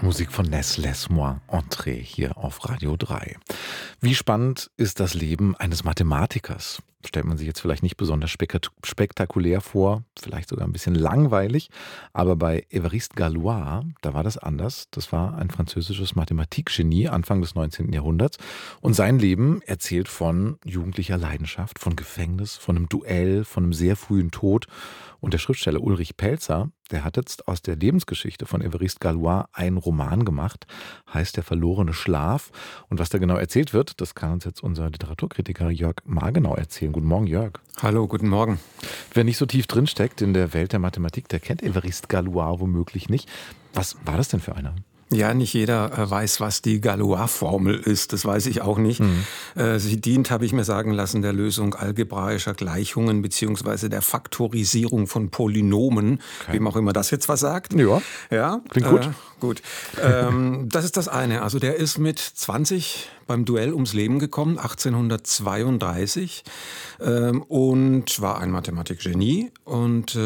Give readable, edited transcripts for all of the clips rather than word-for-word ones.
Musik von Nes Laisse-moi entrer hier auf Radio 3. Wie spannend ist das Leben eines Mathematikers? Stellt man sich jetzt vielleicht nicht besonders spektakulär vor, vielleicht sogar ein bisschen langweilig, aber bei Évariste Galois, da war das anders. Das war ein französisches Mathematikgenie Anfang des 19. Jahrhunderts und sein Leben erzählt von jugendlicher Leidenschaft, von Gefängnis, von einem Duell, von einem sehr frühen Tod. Und der Schriftsteller Ulrich Pelzer, der hat jetzt aus der Lebensgeschichte von Évariste Galois einen Roman gemacht, heißt Der verlorene Schlaf. Und was da genau erzählt wird, das kann uns jetzt unser Literaturkritiker Jörg Margenau erzählen. Guten Morgen, Jörg. Hallo, guten Morgen. Wer nicht so tief drinsteckt in der Welt der Mathematik, der kennt Évariste Galois womöglich nicht. Was war das denn für einer? Ja, nicht jeder weiß, was die Galois-Formel ist. Das weiß ich auch nicht. Sie dient, habe ich mir sagen lassen, der Lösung algebraischer Gleichungen beziehungsweise der Faktorisierung von Polynomen. Okay. Wem auch immer das jetzt was sagt. Ja, klingt gut. Gut. Das ist das eine. Also der ist mit 20 beim Duell ums Leben gekommen, 1832, und war ein Mathematikgenie und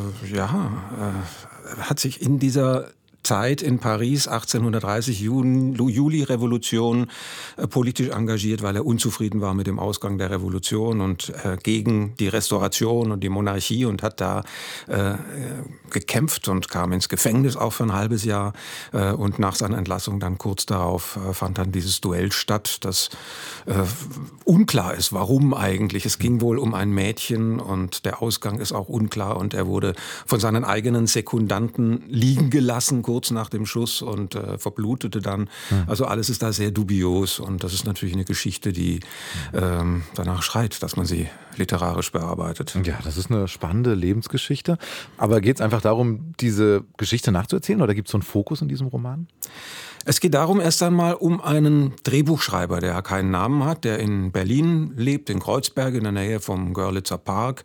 hat sich in dieser Zeit in Paris, 1830, Juli-Revolution, politisch engagiert, weil er unzufrieden war mit dem Ausgang der Revolution und gegen die Restauration und die Monarchie und hat da gekämpft und kam ins Gefängnis auch für ein halbes Jahr. Und nach seiner Entlassung dann kurz darauf fand dann dieses Duell statt, das unklar ist, warum eigentlich. Es ging wohl um ein Mädchen und der Ausgang ist auch unklar und er wurde von seinen eigenen Sekundanten liegen gelassen, kurz nach dem Schuss und verblutete dann. Also alles ist da sehr dubios und das ist natürlich eine Geschichte, die danach schreit, dass man sie literarisch bearbeitet. Ja, das ist eine spannende Lebensgeschichte. Aber geht es einfach darum, diese Geschichte nachzuerzählen oder gibt es so einen Fokus in diesem Roman? Es geht darum erst einmal um einen Drehbuchschreiber, der keinen Namen hat, der in Berlin lebt, in Kreuzberg in der Nähe vom Görlitzer Park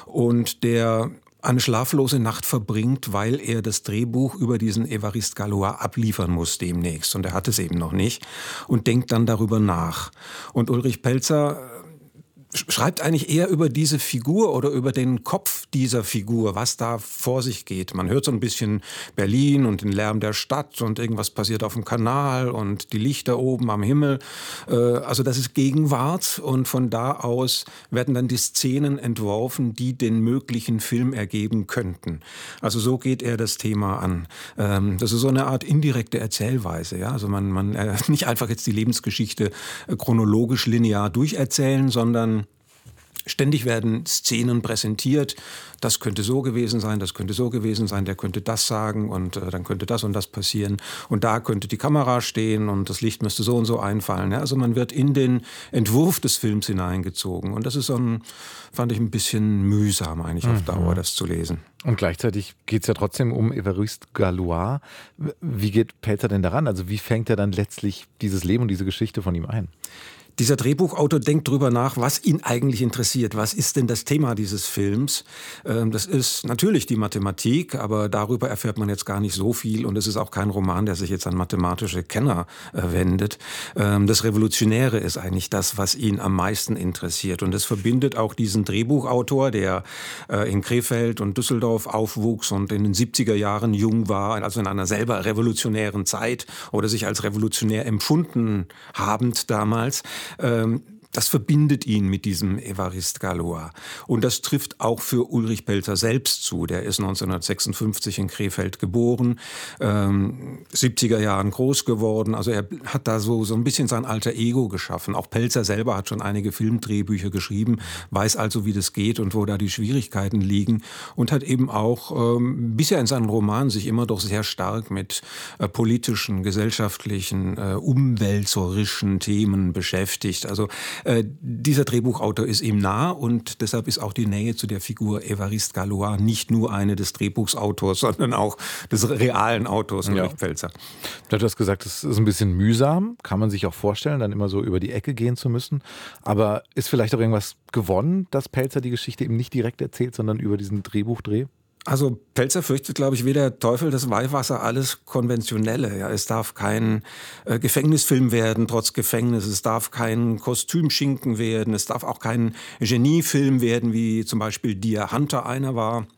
und der eine schlaflose Nacht verbringt, weil er das Drehbuch über diesen Évariste Galois abliefern muss demnächst. Und er hat es eben noch nicht und denkt dann darüber nach. Und Ulrich Pelzer schreibt eigentlich eher über diese Figur oder über den Kopf dieser Figur, was da vor sich geht. Man hört so ein bisschen Berlin und den Lärm der Stadt und irgendwas passiert auf dem Kanal und die Lichter oben am Himmel. Also das ist Gegenwart und von da aus werden dann die Szenen entworfen, die den möglichen Film ergeben könnten. Also so geht er das Thema an. Das ist so eine Art indirekte Erzählweise. Ja? Also man nicht einfach jetzt die Lebensgeschichte chronologisch linear durcherzählen, sondern ständig werden Szenen präsentiert. Das könnte so gewesen sein, das könnte so gewesen sein, der könnte das sagen und dann könnte das und das passieren. Und da könnte die Kamera stehen und das Licht müsste so und so einfallen. Ja, also man wird in den Entwurf des Films hineingezogen. Und das ist fand ich ein bisschen mühsam eigentlich auf Dauer, das zu lesen. Und gleichzeitig geht es ja trotzdem um Évariste Galois. Wie geht Pelzer denn daran? Also wie fängt er dann letztlich dieses Leben und diese Geschichte von ihm ein? Dieser Drehbuchautor denkt drüber nach, was ihn eigentlich interessiert. Was ist denn das Thema dieses Films? Das ist natürlich die Mathematik, aber darüber erfährt man jetzt gar nicht so viel. Und es ist auch kein Roman, der sich jetzt an mathematische Kenner wendet. Das Revolutionäre ist eigentlich das, was ihn am meisten interessiert. Und es verbindet auch diesen Drehbuchautor, der in Krefeld und Düsseldorf aufwuchs und in den 70er Jahren jung war, also in einer selber revolutionären Zeit oder sich als revolutionär empfunden habend damals. Das verbindet ihn mit diesem Évariste Galois. Und das trifft auch für Ulrich Pelzer selbst zu. Der ist 1956 in Krefeld geboren, 70er Jahren groß geworden. Also er hat da so ein bisschen sein alter Ego geschaffen. Auch Pelzer selber hat schon einige Filmdrehbücher geschrieben, weiß also, wie das geht und wo da die Schwierigkeiten liegen. Und hat eben auch bisher in seinen Romanen sich immer doch sehr stark mit politischen, gesellschaftlichen, umwälzerischen Themen beschäftigt. Also dieser Drehbuchautor ist ihm nah und deshalb ist auch die Nähe zu der Figur Évariste Galois nicht nur eine des Drehbuchsautors, sondern auch des realen Autors, Ulrich Pelzer. Du hast gesagt, es ist ein bisschen mühsam, kann man sich auch vorstellen, dann immer so über die Ecke gehen zu müssen. Aber ist vielleicht auch irgendwas gewonnen, dass Pelzer die Geschichte eben nicht direkt erzählt, sondern über diesen Drehbuchdreh? Also Pelzer fürchtet, glaube ich, wie der Teufel das Weihwasser alles Konventionelle. Ja, es darf kein Gefängnisfilm werden, trotz Gefängnis. Es darf kein Kostümschinken werden. Es darf auch kein Geniefilm werden, wie zum Beispiel Deer Hunter einer war.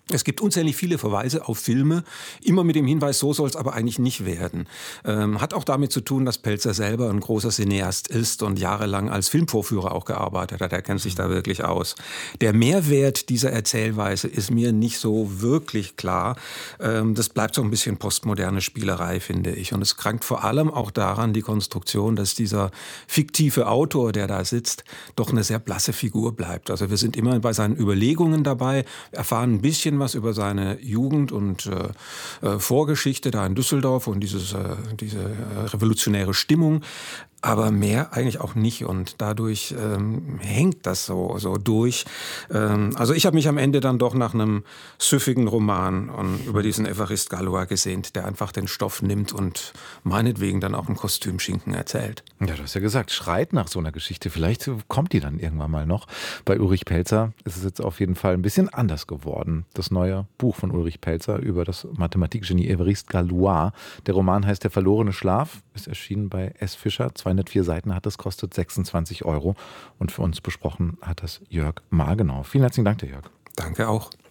Es gibt unzählig viele Verweise auf Filme, immer mit dem Hinweis, so soll es aber eigentlich nicht werden. Hat auch damit zu tun, dass Pelzer selber ein großer Cineast ist und jahrelang als Filmvorführer auch gearbeitet hat. Er kennt sich da wirklich aus. Der Mehrwert dieser Erzählweise ist mir nicht so wirklich klar. Das bleibt so ein bisschen postmoderne Spielerei, finde ich. Und es krankt vor allem auch daran, die Konstruktion, dass dieser fiktive Autor, der da sitzt, doch eine sehr blasse Figur bleibt. Also wir sind immer bei seinen Überlegungen dabei, erfahren ein bisschen was über seine Jugend und Vorgeschichte da in Düsseldorf und diese revolutionäre Stimmung. Aber mehr eigentlich auch nicht und dadurch hängt das so durch. Also ich habe mich am Ende dann doch nach einem süffigen Roman über diesen Évariste Galois gesehnt, der einfach den Stoff nimmt und meinetwegen dann auch einen Kostümschinken erzählt. Ja, du hast ja gesagt, schreit nach so einer Geschichte. Vielleicht kommt die dann irgendwann mal noch. Bei Ulrich Pelzer ist es jetzt auf jeden Fall ein bisschen anders geworden. Das neue Buch von Ulrich Pelzer über das Mathematikgenie Évariste Galois. Der Roman heißt Der verlorene Schlaf, ist erschienen bei S. Fischer. 204 Seiten hat es, kostet 26 € und für uns besprochen hat das Jörg Margenau. Vielen herzlichen Dank dir, Jörg. Danke auch.